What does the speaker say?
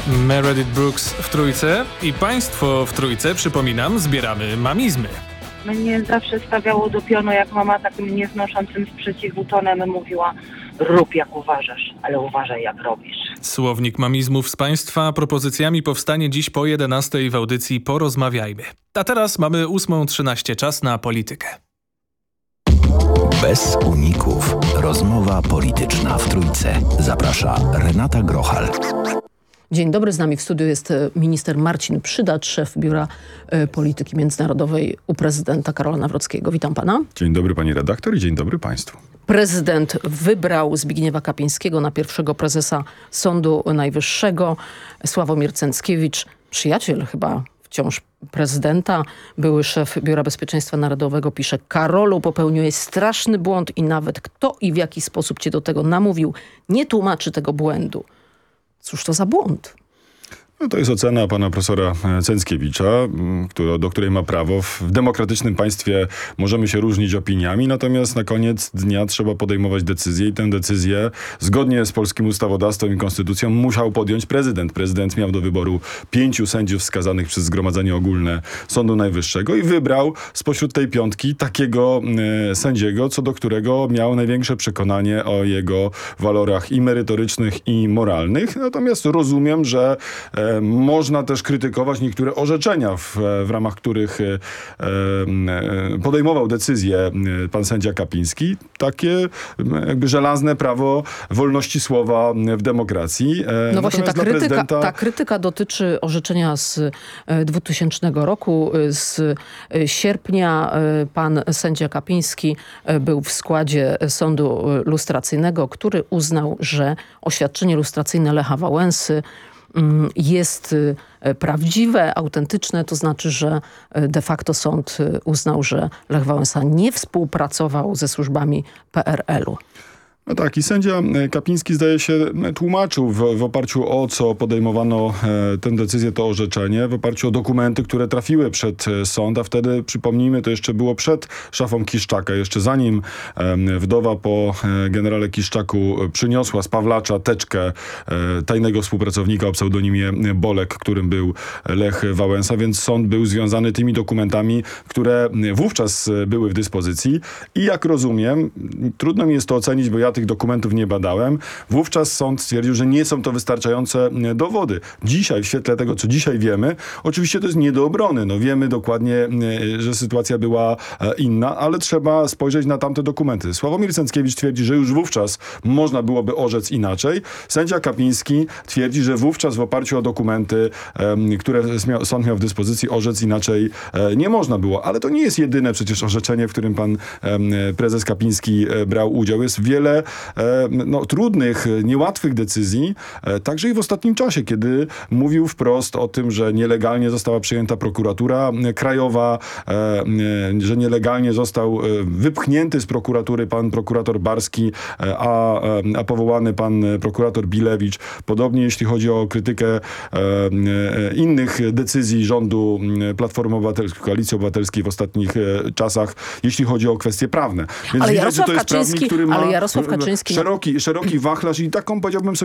Meredith Brooks w Trójce i państwo w Trójce, przypominam, zbieramy mamizmy. Mnie zawsze stawiało do pionu, jak mama takim nieznoszącym sprzeciwu tonem mówiła: rób jak uważasz, ale uważaj jak robisz. Słownik mamizmów z państwa propozycjami powstanie dziś po 11 w audycji Porozmawiajmy. A teraz mamy 8:13, czas na politykę. Bez uników. Rozmowa polityczna w Trójce. Zaprasza Renata Grochal. Dzień dobry, z nami w studiu jest minister Marcin Przydacz, szef Biura Polityki Międzynarodowej u prezydenta Karola Nawrockiego. Witam pana. Dzień dobry pani redaktor i dzień dobry państwu. Prezydent wybrał Zbigniewa Kapińskiego na pierwszego prezesa Sądu Najwyższego. Sławomir Cęckiewicz, przyjaciel chyba wciąż prezydenta, były szef Biura Bezpieczeństwa Narodowego, pisze: Karolu, popełniłeś straszny błąd i nawet kto i w jaki sposób cię do tego namówił, nie tłumaczy tego błędu. Cóż to za błąd? No to jest ocena pana profesora Cęckiewicza, do której ma prawo. W demokratycznym państwie możemy się różnić opiniami, natomiast na koniec dnia trzeba podejmować decyzję i tę decyzję zgodnie z polskim ustawodawstwem i konstytucją musiał podjąć prezydent. Prezydent miał do wyboru 5 sędziów wskazanych przez Zgromadzenie Ogólne Sądu Najwyższego i wybrał spośród tej 5 takiego sędziego, co do którego miał największe przekonanie o jego walorach i merytorycznych, i moralnych. Natomiast rozumiem, że można też krytykować niektóre orzeczenia, w ramach których podejmował decyzję pan sędzia Kapiński. Takie jakby żelazne prawo wolności słowa w demokracji. No właśnie, ta krytyka dotyczy orzeczenia z 2000 roku. Z sierpnia pan sędzia Kapiński był w składzie sądu lustracyjnego, który uznał, że oświadczenie lustracyjne Lecha Wałęsy jest prawdziwe, autentyczne, to znaczy, że de facto sąd uznał, że Lech Wałęsa nie współpracował ze służbami PRL-u. No tak, i sędzia Kapiński, zdaje się, tłumaczył w oparciu o co podejmowano tę decyzję, to orzeczenie, w oparciu o dokumenty, które trafiły przed sąd, a wtedy, przypomnijmy, to jeszcze było przed szafą Kiszczaka, jeszcze zanim wdowa po generale Kiszczaku przyniosła z Pawlacza teczkę tajnego współpracownika o pseudonimie Bolek, którym był Lech Wałęsa, więc sąd był związany tymi dokumentami, które wówczas były w dyspozycji i jak rozumiem, trudno mi jest to ocenić, bo ja tych dokumentów nie badałem. Wówczas sąd stwierdził, że nie są to wystarczające dowody. Dzisiaj, w świetle tego, co dzisiaj wiemy, oczywiście to jest nie do obrony. No wiemy dokładnie, że sytuacja była inna, ale trzeba spojrzeć na tamte dokumenty. Sławomir Cęckiewicz twierdzi, że już wówczas można byłoby orzec inaczej. Sędzia Kapiński twierdzi, że wówczas w oparciu o dokumenty, które sąd miał w dyspozycji, orzec inaczej nie można było. Ale to nie jest jedyne przecież orzeczenie, w którym pan prezes Kapiński brał udział. Jest wiele trudnych, niełatwych decyzji, także i w ostatnim czasie, kiedy mówił wprost o tym, że nielegalnie została przyjęta prokuratura krajowa, że nielegalnie został wypchnięty z prokuratury pan prokurator Barski, a powołany pan prokurator Bilewicz. Podobnie jeśli chodzi o krytykę innych decyzji rządu Platformy Obywatelskiej, Koalicji Obywatelskiej w ostatnich czasach, jeśli chodzi o kwestie prawne. Więc ale widać, że to jest prawnik, który ma Jarosław Kaczyński szeroki wachlarz i taką, powiedziałbym sobie,